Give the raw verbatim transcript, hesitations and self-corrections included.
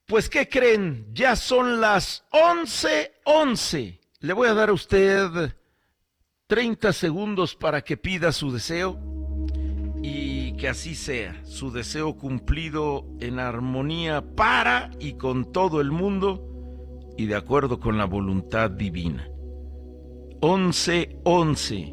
Pues, ¿qué creen? Ya son las once once. Le voy a dar a usted treinta segundos para que pida su deseo y que así sea, su deseo cumplido en armonía para y con todo el mundo y de acuerdo con la voluntad divina. once once.